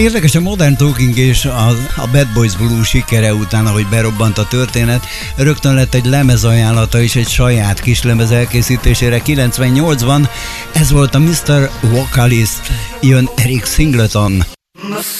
Érdekes, a Modern Talking és a Bad Boys Blue sikere után, ahogy berobbant a történet, rögtön lett egy lemezajánlata és egy saját kis lemez elkészítésére 98-ban. Ez volt a Mr. Vocalist, jön Eric Singleton.